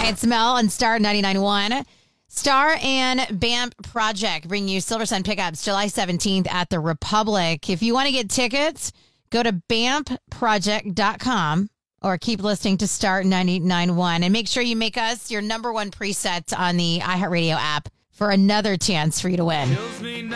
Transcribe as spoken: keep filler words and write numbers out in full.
Hi, it's Mel on Star ninety-nine point one. Star and B A M P Project bring you Silver Sun Pickups July seventeenth at the Republic. If you want to get tickets, go to bamp project dot com or keep listening to Star ninety-nine point one. And make sure you make us your number one preset on the iHeartRadio app for another chance for you to win.